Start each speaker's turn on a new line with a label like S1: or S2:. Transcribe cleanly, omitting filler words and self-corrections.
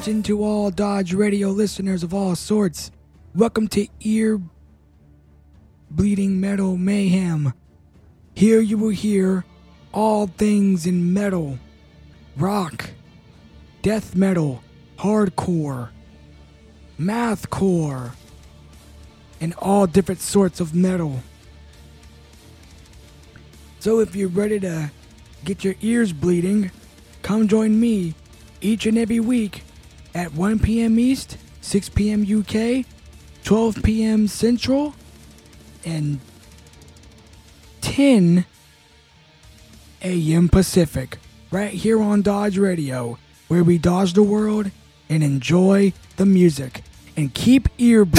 S1: attention to all Dodge Radio listeners of all sorts. Welcome to Ear Bleeding Metal Mayhem. Here you will hear all things in metal, rock, death metal, hardcore, mathcore, and all different sorts of metal. So if you're ready to get your ears bleeding, come join me each and every week at 1 p.m. East, 6 p.m. UK, 12 p.m. Central, and 10 a.m. Pacific, right here on Dodge Radio, where we dodge the world and enjoy the music and keep ear